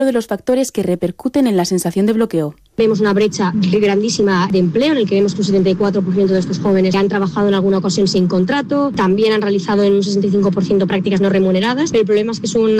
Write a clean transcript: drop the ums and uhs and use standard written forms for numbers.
de los factores que repercuten en la sensación de bloqueo. Vemos una brecha grandísima de empleo en el que vemos que un 74% de estos jóvenes han trabajado en alguna ocasión sin contrato, también han realizado en un 65% prácticas no remuneradas, pero el problema es que es un